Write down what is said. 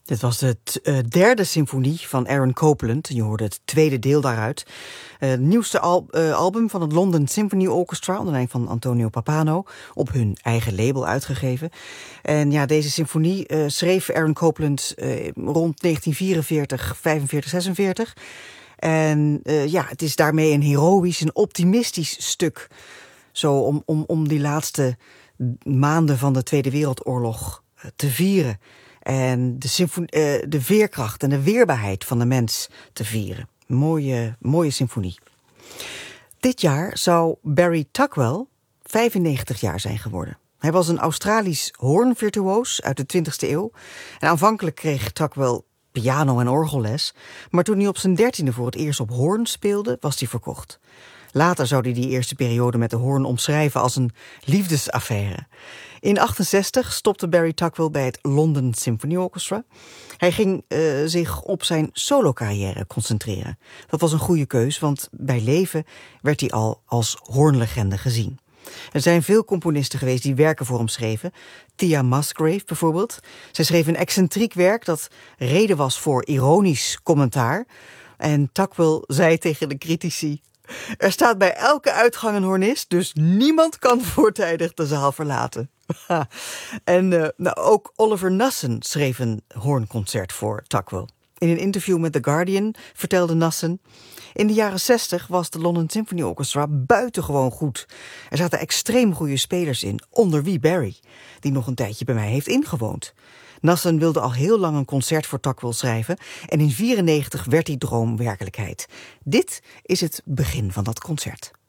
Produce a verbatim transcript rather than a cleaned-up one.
Dit was de t- uh, derde symfonie van Aaron Copland. Je hoorde het tweede deel daaruit. Uh, het nieuwste al- uh, album van het London Symphony Orchestra, onder leiding van Antonio Pappano, op hun eigen label uitgegeven. En ja, deze symfonie uh, schreef Aaron Copland uh, rond negentien vierenveertig, vijfenveertig, zesenveertig. En uh, ja, het is daarmee een heroïsch, een optimistisch stuk. Zo om, om, om die laatste maanden van de Tweede Wereldoorlog uh, te vieren. En de, symfo- uh, de veerkracht en de weerbaarheid van de mens te vieren. Mooie, mooie symfonie. Dit jaar zou Barry Tuckwell vijfennegentig jaar zijn geworden. Hij was een Australisch hoornvirtuoos uit de twintigste eeuw. En aanvankelijk kreeg Tuckwell piano- en orgelles. Maar toen hij op zijn dertiende voor het eerst op hoorn speelde, was hij verkocht. Later zou hij die eerste periode met de hoorn omschrijven als een liefdesaffaire. In achtenzestig stopte Barry Tuckwell bij het London Symphony Orchestra. Hij ging uh, zich op zijn solo-carrière concentreren. Dat was een goede keus, want bij leven werd hij al als hoornlegende gezien. Er zijn veel componisten geweest die werken voor hem schreven. Thea Musgrave bijvoorbeeld. Zij schreef een excentriek werk dat reden was voor ironisch commentaar. En Tuckwell zei tegen de critici: er staat bij elke uitgang een hornist, dus niemand kan voortijdig de zaal verlaten. en uh, nou, ook Oliver Nassen schreef een hoornconcert voor Tuckwell. In een interview met The Guardian vertelde Nassen: in de jaren zestig was de London Symphony Orchestra buitengewoon goed. Er zaten extreem goede spelers in, onder wie Barry, die nog een tijdje bij mij heeft ingewoond. Nassen wilde al heel lang een concert voor Tuckwell schrijven en in negentien vierennegentig werd die droom werkelijkheid. Dit is het begin van dat concert.